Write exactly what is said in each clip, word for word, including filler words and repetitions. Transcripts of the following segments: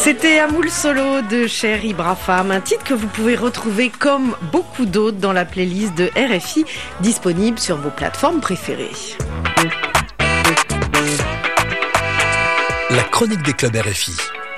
C'était Amoul Solo de Cher Ibrahim, un titre que vous pouvez retrouver comme beaucoup d'autres dans la playlist de R F I, disponible sur vos plateformes préférées. La chronique des clubs R F I.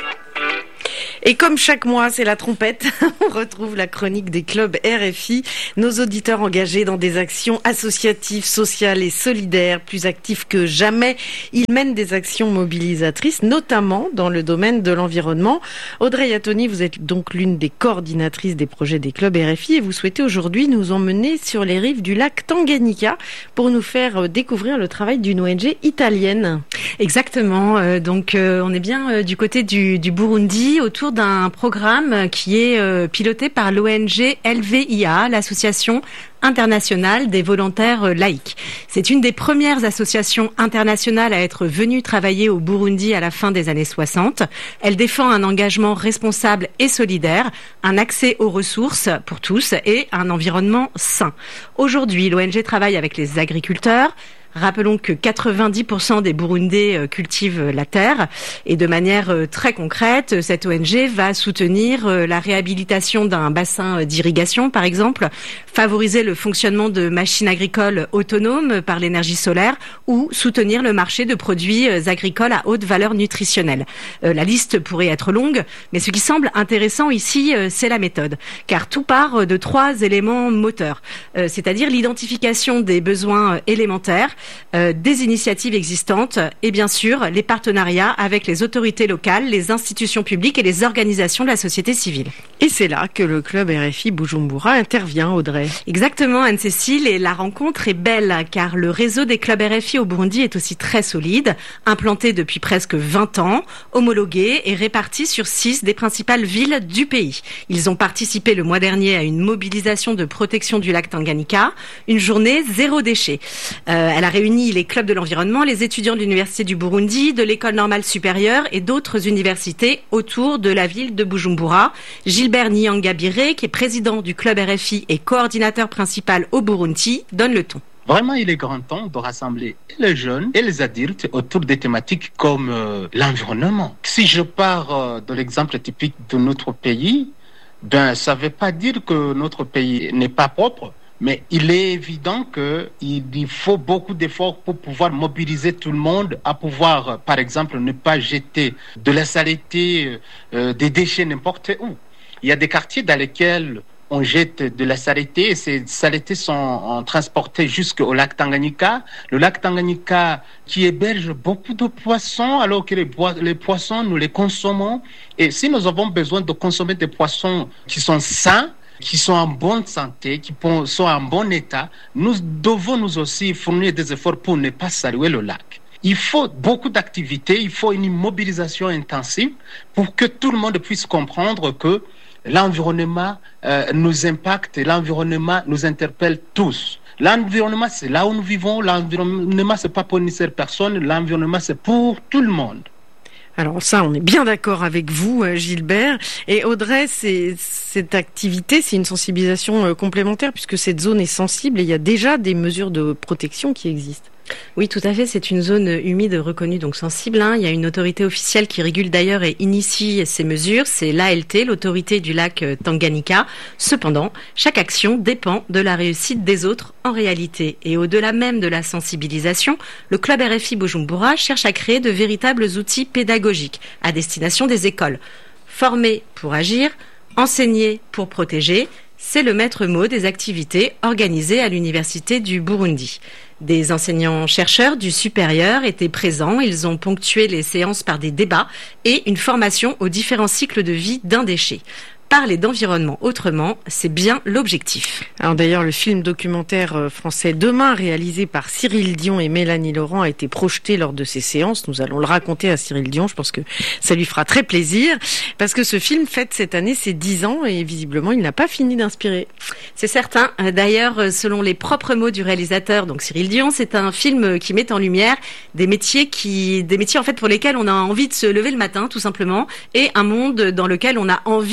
Et comme chaque mois, c'est la trompette, on retrouve la chronique des clubs R F I, nos auditeurs engagés dans des actions associatives, sociales et solidaires, plus actifs que jamais. Ils mènent des actions mobilisatrices, notamment dans le domaine de l'environnement. Audrey Yattoni, vous êtes donc l'une des coordinatrices des projets des clubs R F I et vous souhaitez aujourd'hui nous emmener sur les rives du lac Tanganyika pour nous faire découvrir le travail d'une O N G italienne. Exactement, euh, donc euh, on est bien euh, du côté du, du Burundi, autour d'un programme qui est euh, piloté par l'O N G L V I A, l'association internationale des volontaires euh, laïcs. C'est une des premières associations internationales à être venue travailler au Burundi à la fin des années soixante. Elle défend un engagement responsable et solidaire, un accès aux ressources pour tous et un environnement sain. Aujourd'hui, l'O N G travaille avec les agriculteurs. Rappelons que quatre-vingt-dix pour cent des Burundais cultivent la terre et de manière très concrète, cette O N G va soutenir la réhabilitation d'un bassin d'irrigation, par exemple, favoriser le fonctionnement de machines agricoles autonomes par l'énergie solaire ou soutenir le marché de produits agricoles à haute valeur nutritionnelle. La liste pourrait être longue, mais ce qui semble intéressant ici, c'est la méthode, car tout part de trois éléments moteurs, c'est-à-dire l'identification des besoins élémentaires, Euh, des initiatives existantes et bien sûr les partenariats avec les autorités locales, les institutions publiques et les organisations de la société civile. Et c'est là que le club R F I Bujumbura intervient, Audrey. Exactement, Anne-Cécile, et la rencontre est belle car le réseau des clubs R F I au Burundi est aussi très solide, implanté depuis presque vingt ans, homologué et réparti sur six des principales villes du pays. Ils ont participé le mois dernier à une mobilisation de protection du lac Tanganyika, une journée zéro déchet. Euh, elle a réuni les clubs de l'environnement, les étudiants de l'université du Burundi, de l'école normale supérieure et d'autres universités autour de la ville de Bujumbura. Gilbert Nyangabire, qui est président du club R F I et coordinateur principal au Burundi, donne le ton. Vraiment, il est grand temps de rassembler les jeunes et les adultes autour des thématiques comme euh, l'environnement. Si je pars euh, de l'exemple typique de notre pays, ben, ça ne veut pas dire que notre pays n'est pas propre. Mais il est évident qu'il faut beaucoup d'efforts pour pouvoir mobiliser tout le monde à pouvoir, par exemple, ne pas jeter de la saleté, euh, des déchets n'importe où. Il y a des quartiers dans lesquels on jette de la saleté et ces saletés sont transportées jusqu'au lac Tanganyika. Le lac Tanganyika qui héberge beaucoup de poissons alors que les, boi- les poissons, nous les consommons. Et si nous avons besoin de consommer des poissons qui sont sains, qui sont en bonne santé, qui sont en bon état, nous devons nous aussi fournir des efforts pour ne pas saluer le lac. Il faut beaucoup d'activités, il faut une mobilisation intensive pour que tout le monde puisse comprendre que l'environnement euh, nous impacte, l'environnement nous interpelle tous. L'environnement, c'est là où nous vivons, l'environnement, c'est pas pour une seule personne, l'environnement, c'est pour tout le monde. Alors ça, on est bien d'accord avec vous, Gilbert. Et Audrey, c'est, cette activité, c'est une sensibilisation complémentaire puisque cette zone est sensible et il y a déjà des mesures de protection qui existent. Oui, tout à fait. C'est une zone humide reconnue, donc sensible. Hein. Il y a une autorité officielle qui régule d'ailleurs et initie ces mesures. C'est l'A L T, l'autorité du lac Tanganyika. Cependant, chaque action dépend de la réussite des autres en réalité. Et au-delà même de la sensibilisation, le club R F I Bujumbura cherche à créer de véritables outils pédagogiques à destination des écoles. Former pour agir, enseigner pour protéger, c'est le maître mot des activités organisées à l'université du Burundi. Des enseignants-chercheurs du supérieur étaient présents. Ils ont ponctué les séances par des débats et une formation aux différents cycles de vie d'un déchet. Parler d'environnement autrement, c'est bien l'objectif. Alors d'ailleurs, le film documentaire français Demain, réalisé par Cyril Dion et Mélanie Laurent, a été projeté lors de ces séances. Nous allons le raconter à Cyril Dion, je pense que ça lui fera très plaisir, parce que ce film fête cette année ses dix ans et visiblement, il n'a pas fini d'inspirer. C'est certain. D'ailleurs, selon les propres mots du réalisateur, donc Cyril Dion, c'est un film qui met en lumière des métiers qui, des métiers en fait pour lesquels on a envie de se lever le matin, tout simplement, et un monde dans lequel on a envie de vivre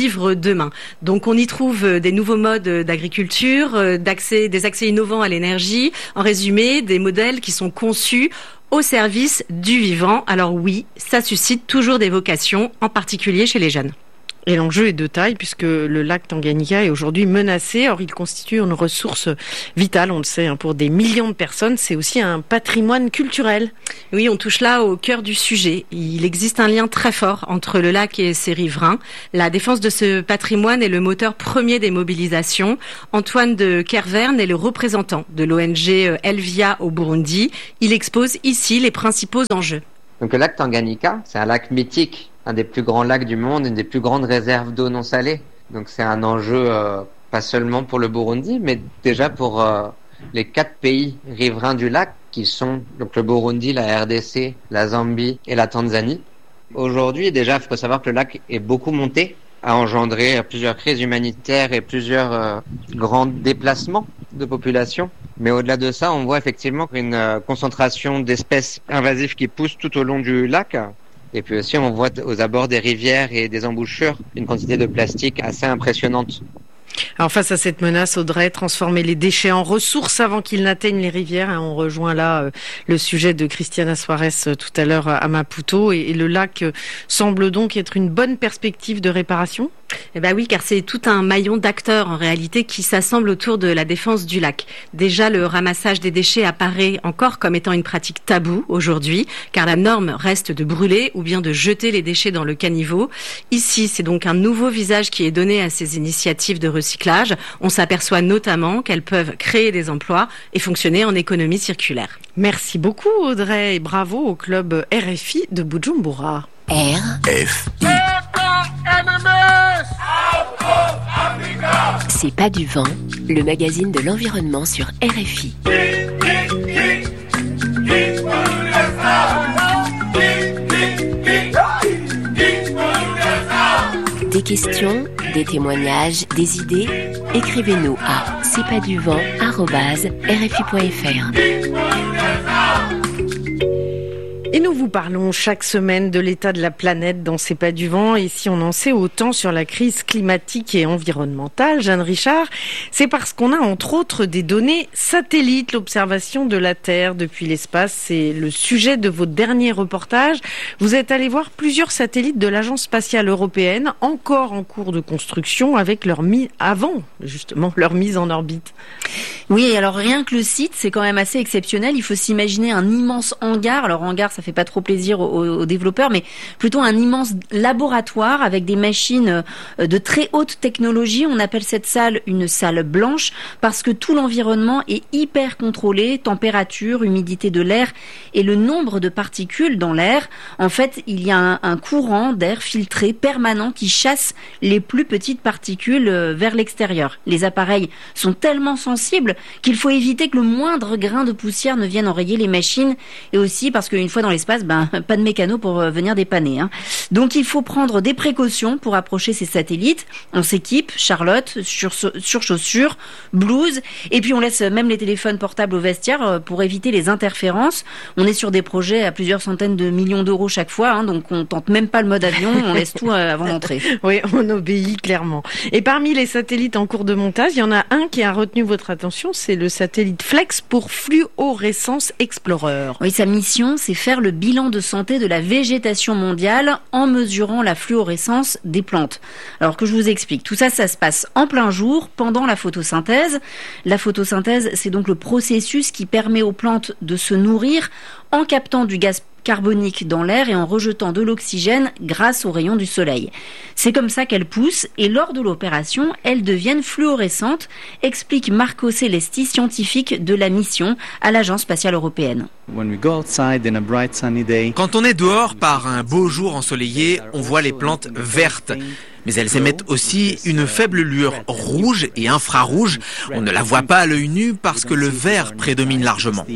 vivre demain. Donc on y trouve des nouveaux modes d'agriculture, d'accès, des accès innovants à l'énergie, en résumé, des modèles qui sont conçus au service du vivant. Alors oui, ça suscite toujours des vocations, en particulier chez les jeunes. Et l'enjeu est de taille puisque le lac Tanganyika est aujourd'hui menacé. Or, il constitue une ressource vitale, on le sait, hein, pour des millions de personnes. C'est aussi un patrimoine culturel. Oui, on touche là au cœur du sujet. Il existe un lien très fort entre le lac et ses riverains. La défense de ce patrimoine est le moteur premier des mobilisations. Antoine de Kervern est le représentant de l'O N G Elvia au Burundi. Il expose ici les principaux enjeux. Donc le lac Tanganyika, c'est un lac mythique, un des plus grands lacs du monde, une des plus grandes réserves d'eau non salée. Donc c'est un enjeu euh, pas seulement pour le Burundi, mais déjà pour euh, les quatre pays riverains du lac, qui sont donc le Burundi, la R D C, la Zambie et la Tanzanie. Aujourd'hui, déjà, il faut savoir que le lac est beaucoup monté, a engendré plusieurs crises humanitaires et plusieurs euh, grands déplacements de population. Mais au-delà de ça, on voit effectivement une euh, concentration d'espèces invasives qui poussent tout au long du lac. Et puis aussi, on voit aux abords des rivières et des embouchures une quantité de plastique assez impressionnante. Alors face à cette menace, Audrey, transformer les déchets en ressources avant qu'ils n'atteignent les rivières. On rejoint là euh, le sujet de Christiana Suarez euh, tout à l'heure à Maputo. Et, et le lac euh, semble donc être une bonne perspective de réparation. Eh ben oui, car c'est tout un maillon d'acteurs en réalité qui s'assemblent autour de la défense du lac. Déjà, le ramassage des déchets apparaît encore comme étant une pratique taboue aujourd'hui, car la norme reste de brûler ou bien de jeter les déchets dans le caniveau. Ici, c'est donc un nouveau visage qui est donné à ces initiatives de recyclage. On s'aperçoit notamment qu'elles peuvent créer des emplois et fonctionner en économie circulaire. Merci beaucoup Audrey et bravo au club R F I de Bujumbura. R F I. C'est pas du vent, le magazine de l'environnement sur R F I. Des questions, des témoignages, des idées, écrivez-nous à c'est pas du vent arobase r f i point f r. Et nous vous parlons chaque semaine de l'état de la planète dans C'est pas du vent. Et si on en sait autant sur la crise climatique et environnementale, Jeanne Richard, c'est parce qu'on a entre autres des données satellites. L'observation de la Terre depuis l'espace, c'est le sujet de votre dernier reportage. Vous êtes allé voir plusieurs satellites de l'Agence spatiale européenne, encore en cours de construction, avec leur mise avant justement leur mise en orbite. Oui, alors rien que le site, c'est quand même assez exceptionnel. Il faut s'imaginer un immense hangar. Alors hangar, ça fait pas trop plaisir aux, aux développeurs, mais plutôt un immense laboratoire avec des machines de très haute technologie. On appelle cette salle une salle blanche parce que tout l'environnement est hyper contrôlé, température, humidité de l'air et le nombre de particules dans l'air. En fait, il y a un, un courant d'air filtré permanent qui chasse les plus petites particules vers l'extérieur. Les appareils sont tellement sensibles qu'il faut éviter que le moindre grain de poussière ne vienne enrayer les machines et aussi parce qu'une fois dans l'espace, ben, pas de mécano pour venir dépanner. Hein. Donc il faut prendre des précautions pour approcher ces satellites. On s'équipe, Charlotte, sur, sur chaussures, blouse, et puis on laisse même les téléphones portables au vestiaire pour éviter les interférences. On est sur des projets à plusieurs centaines de millions d'euros chaque fois, hein, donc on tente même pas le mode avion, on laisse tout avant d'entrer. Oui, on obéit clairement. Et parmi les satellites en cours de montage, il y en a un qui a retenu votre attention, c'est le satellite Flex pour Fluorescence Explorer. Oui, sa mission, c'est faire le bilan de santé de la végétation mondiale en mesurant la fluorescence des plantes. Alors que je vous explique, tout ça, ça se passe en plein jour, pendant la photosynthèse. La photosynthèse, c'est donc le processus qui permet aux plantes de se nourrir en captant du gaz carbonique dans l'air et en rejetant de l'oxygène grâce aux rayons du soleil. C'est comme ça qu'elles poussent et lors de l'opération, elles deviennent fluorescentes, explique Marco Celesti, scientifique de la mission à l'Agence spatiale européenne. Quand on est dehors par un beau jour ensoleillé, on voit les plantes vertes. Mais elles émettent aussi une faible lueur rouge et infrarouge. On ne la voit pas à l'œil nu parce que le vert prédomine largement.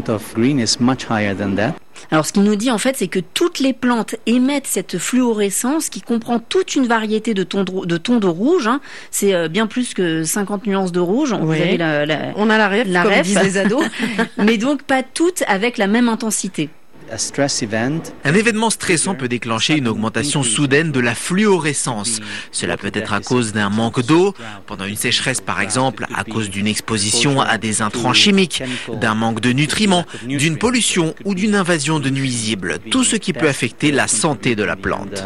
Alors ce qu'il nous dit en fait, c'est que toutes les plantes émettent cette fluorescence qui comprend toute une variété de tons de, de, tons de rouge. Hein. C'est bien plus que cinquante nuances de rouge. Oui. Vous avez la, la, on a la ref, la comme ref. disent les ados. Mais donc pas toutes avec la même intensité. Un événement stressant peut déclencher une augmentation soudaine de la fluorescence. Cela peut être à cause d'un manque d'eau, pendant une sécheresse par exemple, à cause d'une exposition à des intrants chimiques, d'un manque de nutriments, d'une pollution ou d'une invasion de nuisibles, tout ce qui peut affecter la santé de la plante.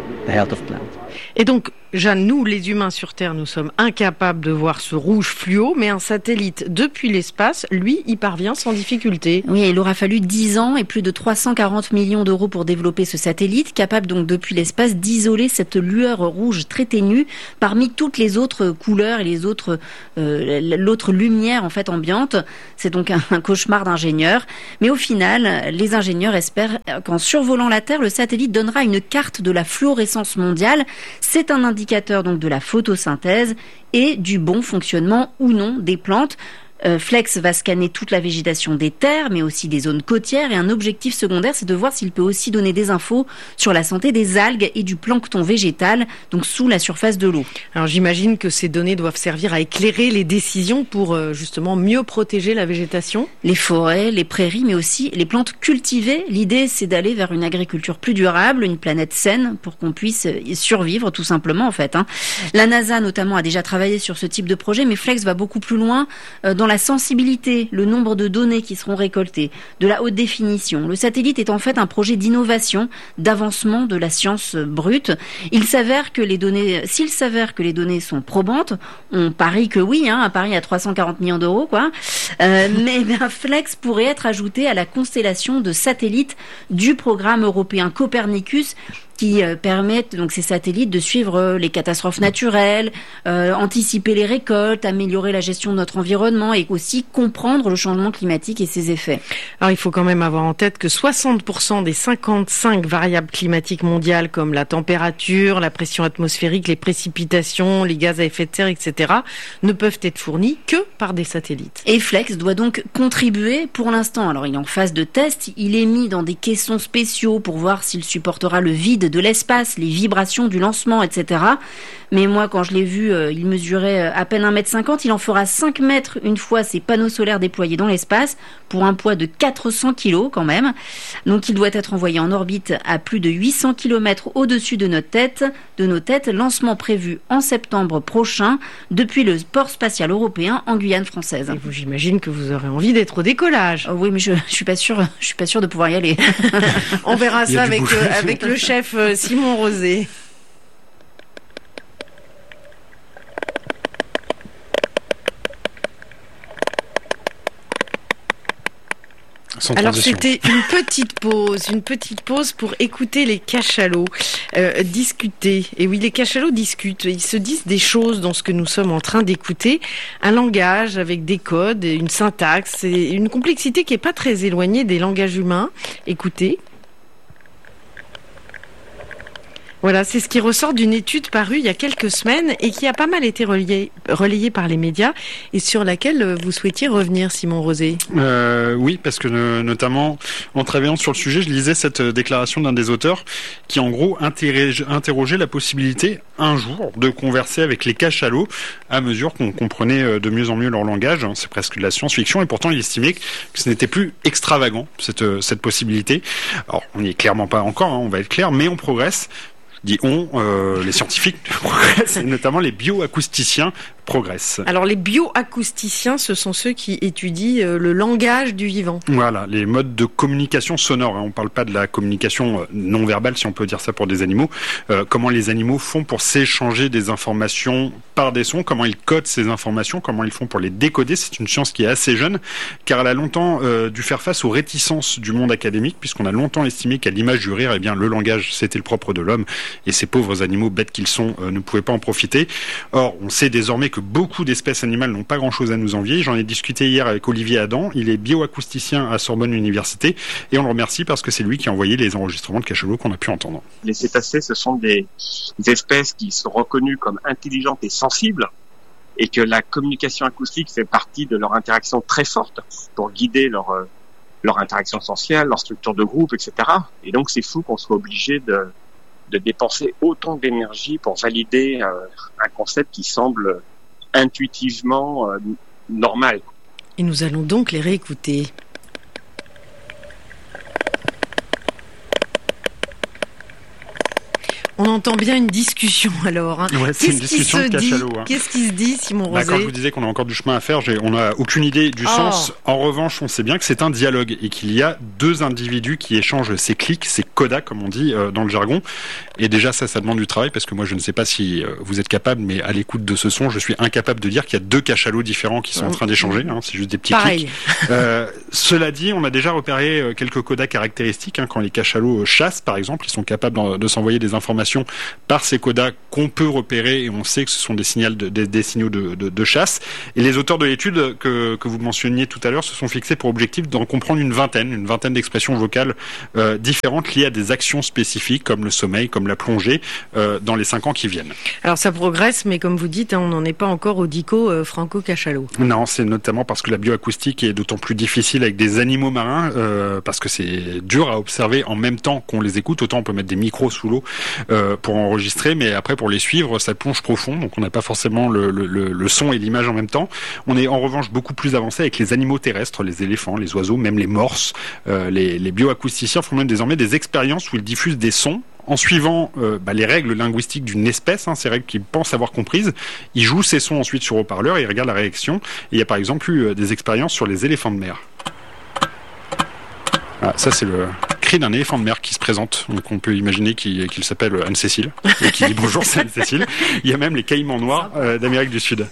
Et donc, Jeanne, nous, les humains sur Terre, nous sommes incapables de voir ce rouge fluo, mais un satellite depuis l'espace, lui, y parvient sans difficulté. Oui, il aura fallu dix ans et plus de trois cent quarante millions d'euros pour développer ce satellite, capable donc depuis l'espace d'isoler cette lueur rouge très ténue parmi toutes les autres couleurs et les autres, euh, l'autre lumière en fait ambiante. C'est donc un, un cauchemar d'ingénieurs. Mais au final, les ingénieurs espèrent qu'en survolant la Terre, le satellite donnera une carte de la fluorescence mondiale. C'est un indicateur donc de la photosynthèse et du bon fonctionnement ou non des plantes. Euh, Flex va scanner toute la végétation des terres, mais aussi des zones côtières. Et un objectif secondaire, c'est de voir s'il peut aussi donner des infos sur la santé des algues et du plancton végétal, donc sous la surface de l'eau. Alors j'imagine que ces données doivent servir à éclairer les décisions pour euh, justement mieux protéger la végétation. Les forêts, les prairies, mais aussi les plantes cultivées. L'idée, c'est d'aller vers une agriculture plus durable, une planète saine, pour qu'on puisse y survivre tout simplement en fait. Hein. La NASA notamment a déjà travaillé sur ce type de projet, mais Flex va beaucoup plus loin euh, dans la sensibilité, le nombre de données qui seront récoltées, de la haute définition. Le satellite est en fait un projet d'innovation, d'avancement de la science brute. Il s'avère que les données, s'il s'avère que les données sont probantes, on parie que oui, hein, un pari à trois cent quarante millions d'euros, quoi. Euh, mais bien, Flex pourrait être ajouté à la constellation de satellites du programme européen Copernicus, qui euh, permettent donc ces satellites de suivre euh, les catastrophes naturelles, euh, anticiper les récoltes, améliorer la gestion de notre environnement et aussi comprendre le changement climatique et ses effets. Alors il faut quand même avoir en tête que soixante pour cent des cinquante-cinq variables climatiques mondiales comme la température, la pression atmosphérique, les précipitations, les gaz à effet de serre, et cetera ne peuvent être fournies que par des satellites. Et Flex doit donc contribuer pour l'instant. Alors il est en phase de test, il est mis dans des caissons spéciaux pour voir s'il supportera le vide de l'espace, les vibrations du lancement, et cetera. Mais moi, quand je l'ai vu, euh, il mesurait à peine un mètre cinquante. Il en fera cinq mètres une fois ses panneaux solaires déployés dans l'espace, pour un poids de quatre cents kilos quand même. Donc il doit être envoyé en orbite à plus de huit cents kilomètres au-dessus de notre tête, de nos têtes. Lancement prévu en septembre prochain depuis le port spatial européen en Guyane française. Et vous, j'imagine que vous aurez envie d'être au décollage. Oh oui, mais je, je suis pas sûre, je suis pas sûre de pouvoir y aller. On verra ça avec, euh, avec le chef euh, Simon Rosé. Alors c'était une petite pause, une petite pause pour écouter les cachalots euh, discuter. Et oui, les cachalots discutent. Ils se disent des choses dans ce que nous sommes en train d'écouter. Un langage avec des codes, une syntaxe, et une complexité qui est pas très éloignée des langages humains. Écoutez. Voilà, c'est ce qui ressort d'une étude parue il y a quelques semaines et qui a pas mal été relayée, relayée par les médias et sur laquelle vous souhaitiez revenir, Simon Rosé. Euh, oui, parce que euh, notamment en travaillant sur le sujet, je lisais cette déclaration d'un des auteurs qui en gros interrogeait la possibilité un jour de converser avec les cachalots à mesure qu'on comprenait de mieux en mieux leur langage. C'est presque de la science-fiction et pourtant il estimait que ce n'était plus extravagant cette, cette possibilité. Alors on n'y est clairement pas encore, hein, on va être clair, mais on progresse. Dit on, euh, les scientifiques progressent, et notamment les bioacousticiens progressent. Alors les bioacousticiens, ce sont ceux qui étudient euh, le langage du vivant. Voilà, les modes de communication sonore. Hein. On ne parle pas de la communication non verbale, si on peut dire ça pour des animaux. Euh, comment les animaux font pour s'échanger des informations par des sons, comment ils codent ces informations, comment ils font pour les décoder. C'est une science qui est assez jeune, car elle a longtemps euh, dû faire face aux réticences du monde académique, puisqu'on a longtemps estimé qu'à l'image du rire, eh bien, le langage, c'était le propre de l'homme. Et ces pauvres animaux, bêtes qu'ils sont, euh, ne pouvaient pas en profiter. Or, on sait désormais que beaucoup d'espèces animales n'ont pas grand-chose à nous envier. J'en ai discuté hier avec Olivier Adam. Il est bioacousticien à Sorbonne Université. Et on le remercie parce que c'est lui qui a envoyé les enregistrements de cachalots qu'on a pu entendre. Les cétacés, ce sont des, des espèces qui sont reconnues comme intelligentes et sensibles. Et que la communication acoustique fait partie de leur interaction très forte pour guider leur, euh, leur interaction sociale, leur structure de groupe, et cetera. Et donc, c'est fou qu'on soit obligé de de dépenser autant d'énergie pour valider euh, un concept qui semble intuitivement euh, normal. Et nous allons donc les réécouter. entend bien une discussion alors. Hein. Ouais, c'est Qu'est-ce une discussion qui de se dit cachalot. Hein. Qu'est-ce qui se dit, Simon bah, Rosé? Quand je vous disais qu'on a encore du chemin à faire, j'ai, on n'a aucune idée du oh. sens. En revanche, on sait bien que c'est un dialogue et qu'il y a deux individus qui échangent ces clics, ces codas, comme on dit euh, dans le jargon. Et déjà, ça, ça demande du travail parce que moi, je ne sais pas si euh, vous êtes capable, mais à l'écoute de ce son, je suis incapable de dire qu'il y a deux cachalots différents qui sont en train d'échanger. Hein, c'est juste des petits Pareil. clics. Euh, cela dit, on a déjà repéré euh, quelques codas caractéristiques. Hein, quand les cachalots euh, chassent, par exemple, ils sont capables de s'envoyer des informations par ces codas qu'on peut repérer et on sait que ce sont des signaux de, des, des signaux de, de, de chasse. Et les auteurs de l'étude que, que vous mentionniez tout à l'heure se sont fixés pour objectif d'en comprendre une vingtaine, une vingtaine d'expressions vocales euh, différentes liées à des actions spécifiques comme le sommeil, comme la plongée, euh, dans les cinq ans qui viennent. Alors ça progresse, mais comme vous dites, hein, on n'en est pas encore au dico euh, franco-cachalot. Non, c'est notamment parce que la bioacoustique est d'autant plus difficile avec des animaux marins, euh, parce que c'est dur à observer en même temps qu'on les écoute. Autant on peut mettre des micros sous l'eau euh, pour enregistrer, mais après pour les suivre, ça plonge profond, donc on n'a pas forcément le, le, le son et l'image en même temps. On est en revanche beaucoup plus avancé avec les animaux terrestres, les éléphants, les oiseaux, même les morses. Euh, les, les bioacousticiens font même désormais des expériences où ils diffusent des sons en suivant euh, bah, les règles linguistiques d'une espèce, hein, ces règles qu'ils pensent avoir comprises. Ils jouent ces sons ensuite sur haut-parleur et ils regardent la réaction. Et il y a par exemple eu euh, des expériences sur les éléphants de mer. Ah, ça c'est le cri d'un éléphant de mer qui se présente. Donc on peut imaginer qu'il, qu'il s'appelle Anne-Cécile et qui dit bonjour, c'est Anne-Cécile. Il y a même les caïmans noirs euh, d'Amérique du Sud.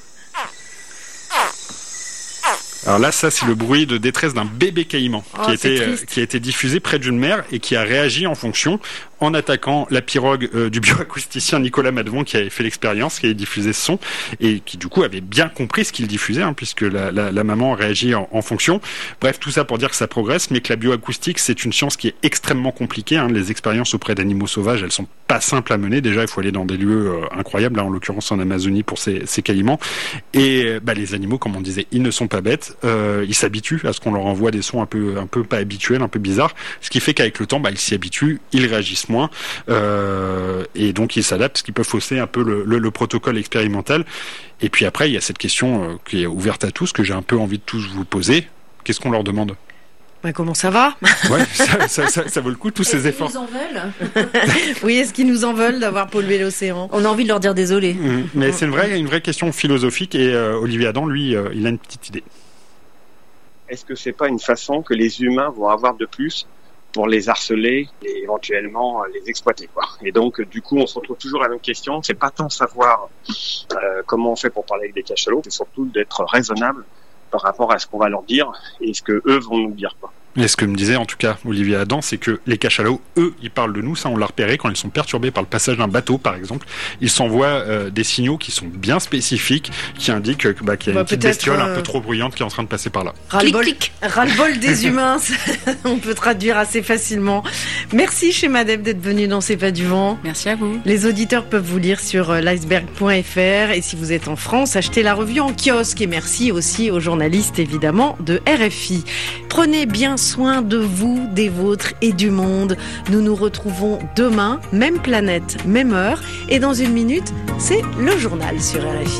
Alors là, ça, c'est le bruit de détresse d'un bébé caïman oh, qui, a été, euh, qui a été diffusé près d'une mer et qui a réagi en fonction en attaquant la pirogue euh, du bioacousticien Nicolas Madevon qui avait fait l'expérience, qui avait diffusé ce son et qui du coup avait bien compris ce qu'il diffusait hein, puisque la, la, la maman réagit en, en fonction. Bref, tout ça pour dire que ça progresse, mais que la bioacoustique, c'est une science qui est extrêmement compliquée. Hein. Les expériences auprès d'animaux sauvages, elles sont pas simples à mener. Déjà, il faut aller dans des lieux euh, incroyables, là, en l'occurrence en Amazonie pour ces, ces caïmans. Et bah, les animaux, comme on disait, ils ne sont pas bêtes. Euh, ils s'habituent à ce qu'on leur envoie des sons un peu, un peu pas habituels, un peu bizarres. Ce qui fait qu'avec le temps, bah, ils s'y habituent, ils réagissent moins, euh, et donc ils s'adaptent, ce qui peut fausser un peu le, le, le protocole expérimental. Et puis après, il y a cette question euh, qui est ouverte à tous, que j'ai un peu envie de tous vous poser. Qu'est-ce qu'on leur demande ? Bah, comment ça va ? Ouais, ça, ça, ça, ça vaut le coup, tous est-ce ces efforts. Est-ce qu'ils nous en veulent ? Oui, est-ce qu'ils nous en veulent d'avoir pollué l'océan ? On a envie de leur dire désolé. Mmh, mais c'est une vraie, une vraie question philosophique, et euh, Olivier Adam, lui, euh, il a une petite idée. Est-ce que c'est pas une façon que les humains vont avoir de plus pour les harceler et éventuellement les exploiter, quoi. Et donc, du coup, on se retrouve toujours à la même question. C'est pas tant savoir euh, comment on fait pour parler avec des cachalots, c'est surtout d'être raisonnable par rapport à ce qu'on va leur dire et ce que eux vont nous dire, quoi. Et ce que me disait en tout cas Olivier Adam, c'est que les cachalots, eux, ils parlent de nous. Ça, on l'a repéré quand ils sont perturbés par le passage d'un bateau, par exemple. Ils s'envoient euh, des signaux qui sont bien spécifiques, qui indiquent euh, bah, qu'il y a bah, une petite peut-être, bestiole euh... un peu trop bruyante qui est en train de passer par là. Ras-le-bol, ras-le-bol des humains, on peut traduire assez facilement. Merci chez Madeb d'être venu dans C'est pas du vent. Merci à vous. Les auditeurs peuvent vous lire sur l'iceberg point f r et si vous êtes en France, achetez la revue en kiosque. Et merci aussi aux journalistes évidemment de R F I. Prenez bien soin de vous, des vôtres et du monde. Nous nous retrouvons demain, même planète, même heure. Et dans une minute, c'est le journal sur R F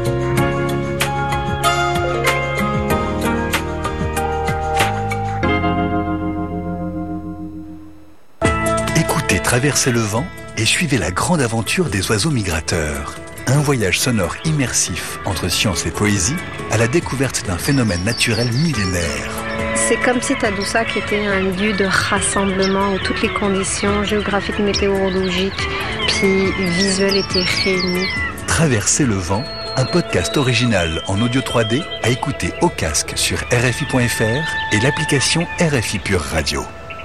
I. Écoutez Traverser le vent et suivez la grande aventure des oiseaux migrateurs. Un voyage sonore immersif entre science et poésie à la découverte d'un phénomène naturel millénaire. C'est comme si Tadoussac était un lieu de rassemblement où toutes les conditions géographiques, météorologiques, puis visuelles étaient réunies. Traverser le vent, un podcast original en audio trois D à écouter au casque sur R F I point F R et l'application R F I Pure Radio.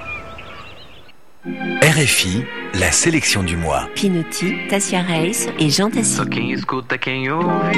R F I, la sélection du mois. Pinotti, Tassia Reis et Jean Tassi. Só quem escuta quem ouve.